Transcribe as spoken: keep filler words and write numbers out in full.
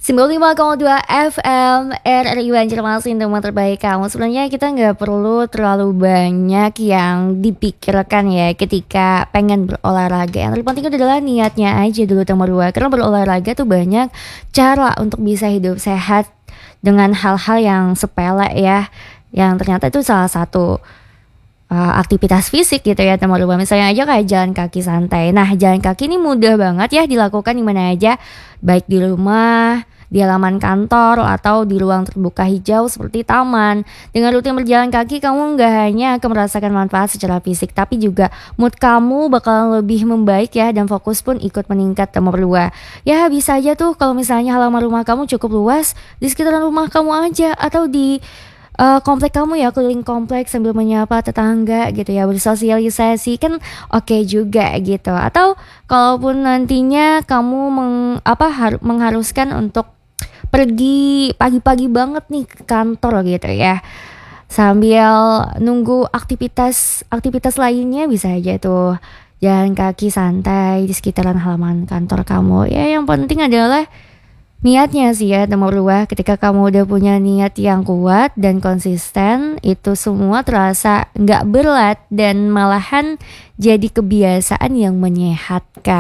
sembilan puluh lima koma dua F M R R I Banjarmasin, teman terbaik kamu. Sebenarnya kita nggak perlu terlalu banyak yang dipikirkan ya ketika pengen berolahraga. Yang terpenting adalah niatnya aja dulu teman dua. Karena berolahraga tuh banyak cara untuk bisa hidup sehat dengan hal-hal yang sepele ya, yang ternyata itu salah satu uh, aktivitas fisik gitu ya teman dua. Misalnya aja kayak jalan kaki santai. Nah, jalan kaki ini mudah banget ya dilakukan di mana aja, baik di rumah, di halaman kantor, atau di ruang terbuka hijau seperti taman. Dengan rutin berjalan kaki, kamu nggak hanya akan merasakan manfaat secara fisik, tapi juga mood kamu bakalan lebih membaik ya, dan fokus pun ikut meningkat nomor dua. Ya bisa aja tuh kalau misalnya halaman rumah kamu cukup luas, di sekitaran rumah kamu aja, atau di uh, komplek kamu ya, keliling komplek sambil menyapa tetangga gitu ya, bersosialisasi kan oke okay juga gitu. Atau kalaupun nantinya kamu meng, apa har- mengharuskan untuk pergi pagi-pagi banget nih ke kantor gitu ya, sambil nunggu aktivitas aktivitas lainnya, bisa aja tuh jalan kaki santai di sekitaran halaman kantor kamu. Ya yang penting adalah niatnya sih ya nomor dua. Ketika kamu udah punya niat yang kuat dan konsisten, itu semua terasa nggak berat dan malahan jadi kebiasaan yang menyehatkan.